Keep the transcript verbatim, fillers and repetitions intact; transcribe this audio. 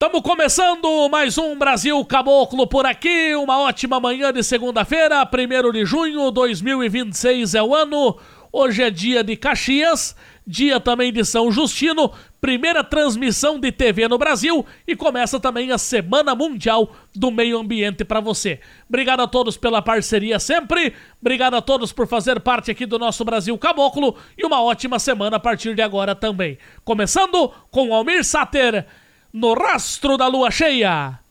Estamos começando mais um Brasil Caboclo por aqui, uma ótima manhã de segunda-feira, primeiro de junho de dois mil e vinte e seis é o ano, hoje é dia de Caxias, dia também de São Justino, primeira transmissão de T V no Brasil e começa também a Semana Mundial do Meio Ambiente para você. Obrigado a todos pela parceria sempre, obrigado a todos por fazer parte aqui do nosso Brasil Caboclo e uma ótima semana a partir de agora também. Começando com Almir Sater, No Rastro da Lua Cheia.